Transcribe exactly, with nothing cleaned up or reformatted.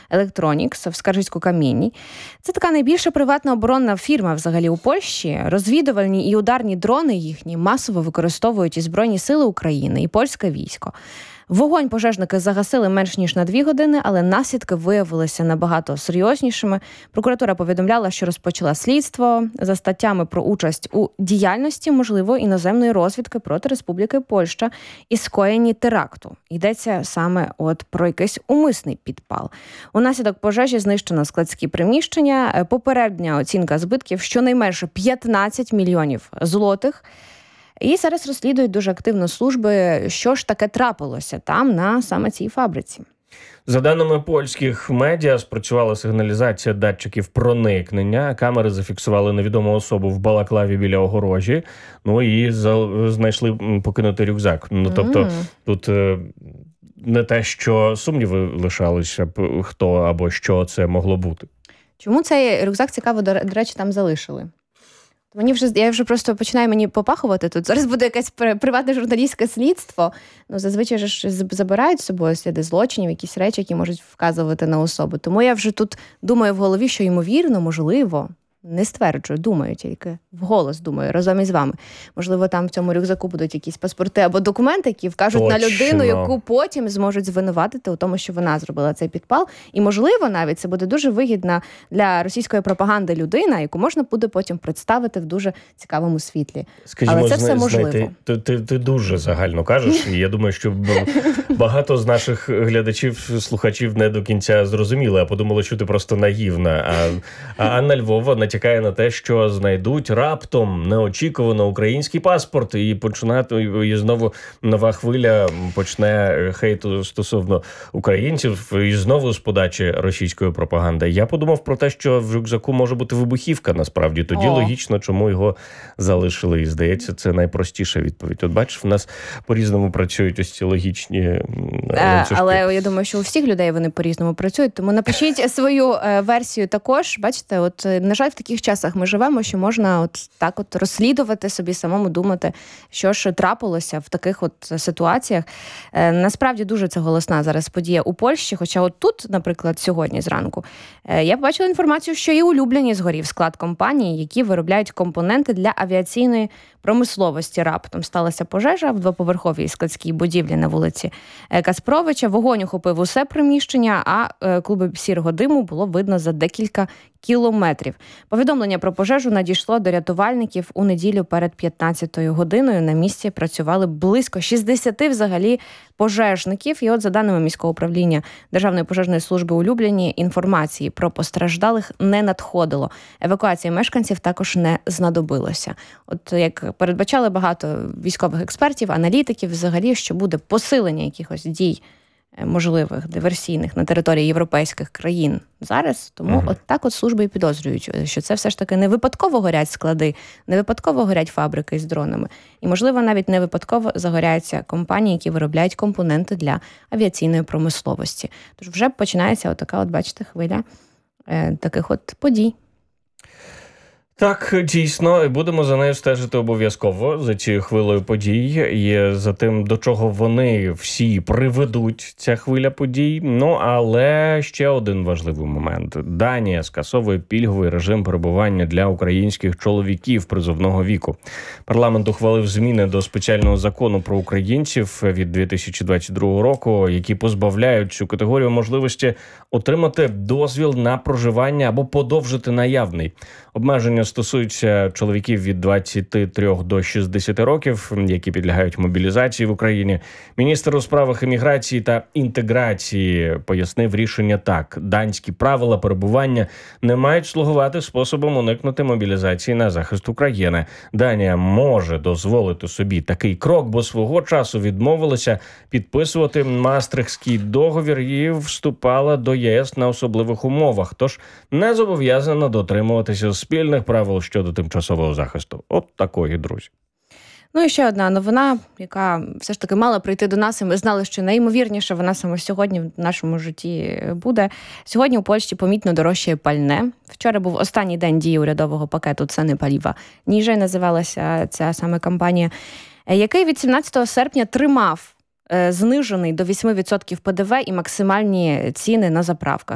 Electronics в Скаржицьку-Камінній. Це така найбільша приватна оборонна фірма взагалі у Польщі. Розвідувальні і ударні дрони їхні масово використовують і Збройні сили України, і польське військо. Вогонь пожежники загасили менш ніж на дві години, але наслідки виявилися набагато серйознішими. Прокуратура повідомляла, що розпочала слідство за статтями про участь у діяльності, можливо, іноземної розвідки проти Республіки Польща і скоєнні теракту. Йдеться саме от про якийсь умисний підпал. Унаслідок пожежі знищено складські приміщення. Попередня оцінка збитків щонайменше п'ятнадцять мільйонів злотих. І зараз розслідують дуже активно служби, що ж таке трапилося там, на саме цій фабриці. За даними польських медіа, спрацювала сигналізація датчиків проникнення. Камери зафіксували невідому особу в балаклаві біля огорожі. Ну і за... знайшли покинутий рюкзак. Ну, тобто mm. тут е... не те, що сумніви лишалися б, хто або що це могло бути. Чому цей рюкзак, цікаво, до речі, там залишили? Мені вже, я вже просто починаю мені попахувати тут. Зараз буде якесь приватне журналістське слідство. Ну, зазвичай ж забирають з собою сліди злочинів, якісь речі, які можуть вказувати на особу. Тому я вже тут думаю в голові, що ймовірно, можливо, не стверджую, думаю тільки, вголос думаю, разом із вами. Можливо, там в цьому рюкзаку будуть якісь паспорти або документи, які вкажуть Точно. на людину, яку потім зможуть звинуватити у тому, що вона зробила цей підпал. І, можливо, навіть це буде дуже вигідна для російської пропаганди людина, яку можна буде потім представити в дуже цікавому світлі. Скажімо, Але це все можливо. Знаєте, ти, ти, ти дуже загально кажеш, і я думаю, що багато з наших глядачів, слухачів не до кінця зрозуміли, а подумали, що ти просто наївна. А, а Анна Львова натякає на те, що знайдуть раптом неочікувано український паспорт і починати, і знову нова хвиля почне хейту стосовно українців і знову з подачі російської пропаганди. Я подумав про те, що в рюкзаку може бути вибухівка насправді. Тоді О. логічно, чому його залишили. І здається, це найпростіша відповідь. От бачиш, в нас по-різному працюють ось ці логічні ланцюжки. Але я думаю, що у всіх людей вони по-різному працюють, тому напишіть свою версію також. Бачите, от, на жаль, в таких часах ми живемо, що можна от так от розслідувати собі, самому думати, що ж трапилося в таких от ситуаціях. Е, насправді дуже це голосна зараз подія у Польщі, хоча от тут, наприклад, сьогодні зранку, е, я побачила інформацію, що і у Любліні згорів склад компанії, які виробляють компоненти для авіаційної промисловості. Раптом сталася пожежа в двоповерховій складській будівлі на вулиці Каспровича. Вогонь охопив усе приміщення, а клуби сірого диму було видно за декілька кілометрів. Повідомлення про пожежу надійшло до рятувальників у неділю перед п'ятнадцятою годиною. На місці працювали близько шістдесят взагалі пожежників. І от за даними міського управління Державної пожежної служби у Любліні, інформації про постраждалих не надходило. Евакуації мешканців також не знадобилося. От як передбачали багато військових експертів, аналітиків взагалі, що буде посилення якихось дій можливих диверсійних на території європейських країн зараз. Тому ага. от так от служби і підозрюють, що це все ж таки не випадково горять склади, не випадково горять фабрики з дронами. І, можливо, навіть не випадково загоряються компанії, які виробляють компоненти для авіаційної промисловості. Тож вже починається от така от, бачите, хвиля е, таких от подій. Так, дійсно, і будемо за нею стежити обов'язково, за цією хвилею подій, і за тим, до чого вони всі приведуть, ця хвиля подій. Ну, але ще один важливий момент. Данія скасовує пільговий режим перебування для українських чоловіків призовного віку. Парламент ухвалив зміни до спеціального закону про українців від дві тисячі двадцять другого року, які позбавляють цю категорію можливості отримати дозвіл на проживання або подовжити наявний. Обмеження стосуються чоловіків від двадцяти трьох до шістдесяти років, які підлягають мобілізації в Україні. Міністр у справах імміграції та інтеграції пояснив рішення так. Данські правила перебування не мають слугувати способом уникнути мобілізації на захист України. Данія може дозволити собі такий крок, бо свого часу відмовилася підписувати Маастрихтський договір і вступала до ЄС на особливих умовах, тож не зобов'язана дотримуватися спільних правил щодо тимчасового захисту. От такої, друзі. Ну і ще одна новина, яка все ж таки мала прийти до нас, і ми знали, що найімовірніше вона саме сьогодні в нашому житті буде. Сьогодні у Польщі помітно дорожчає пальне. Вчора був останній день дії урядового пакету «Цени паліва». Ніже називалася ця саме кампанія, який від сімнадцятого серпня тримав знижений до вісім відсотків ПДВ і максимальні ціни на заправках.